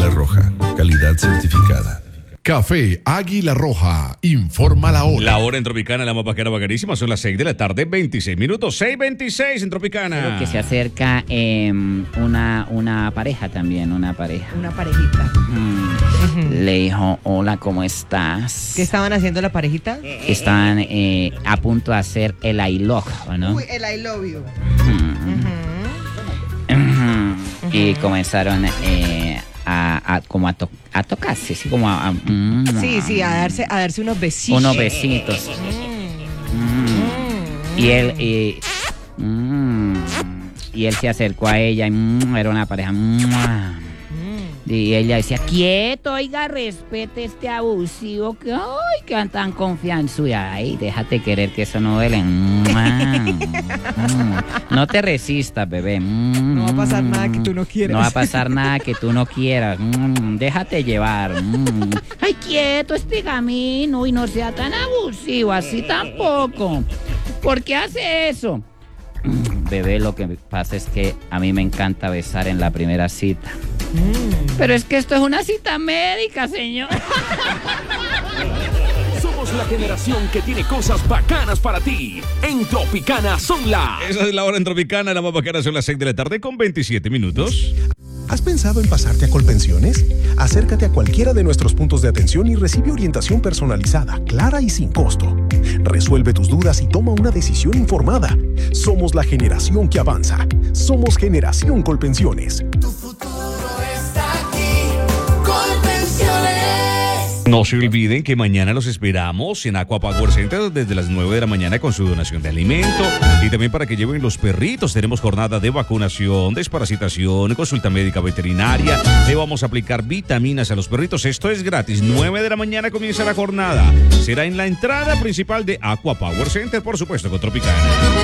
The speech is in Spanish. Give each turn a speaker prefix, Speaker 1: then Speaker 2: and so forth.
Speaker 1: Águila Roja, calidad certificada.
Speaker 2: Café Águila Roja, informa la hora.
Speaker 3: La hora en Tropicana, la más bacana, bacanísima, son las 6 de la tarde, 26 minutos, 6:26 en Tropicana.
Speaker 4: Creo que se acerca una pareja también, una pareja.
Speaker 5: Una parejita.
Speaker 4: Le dijo, hola, ¿cómo estás?
Speaker 5: ¿Qué estaban haciendo la parejita?
Speaker 4: Estaban a punto de hacer el I love, ¿no?
Speaker 5: Uy, el I love you.
Speaker 4: Y comenzaron a tocarse, así como
Speaker 5: Sí, a darse unos besitos.
Speaker 4: unos besitos. Y él se acercó a ella y era una pareja. Y ella decía, quieto, oiga, respete este abusivo que, ay, que tan confianzudo. Ay, déjate querer que eso no duele. No te resistas, bebé.
Speaker 5: No va a pasar nada que tú no quieras.
Speaker 4: No va a pasar nada que tú no quieras. Déjate llevar. Ay, quieto este camino y no sea tan abusivo, así tampoco. ¿Por qué hace eso? Bebé, lo que pasa es que a mí me encanta besar en la primera cita. Pero es que esto es una cita médica, señor.
Speaker 6: Somos la generación que tiene cosas bacanas para ti. En Tropicana son las...
Speaker 3: Esa es la hora en Tropicana, la más bacana, son las 6 de la tarde con 27 minutos.
Speaker 7: ¿Has pensado en pasarte a Colpensiones? Acércate a cualquiera de nuestros puntos de atención y recibe orientación personalizada, clara y sin costo. Resuelve tus dudas y toma una decisión informada. Somos la generación que avanza. Somos Generación Colpensiones.
Speaker 8: Tu futuro está aquí, Colpensiones.
Speaker 3: No se olviden que mañana los esperamos en Aqua Power Center desde las 9 de la mañana con su donación de alimento y también para que lleven los perritos. Tenemos jornada de vacunación, desparasitación, consulta médica veterinaria. Le vamos a aplicar vitaminas a los perritos. Esto es gratis. 9 de la mañana comienza la jornada. Será en la entrada principal de Aqua Power Center, por supuesto, con Tropicana.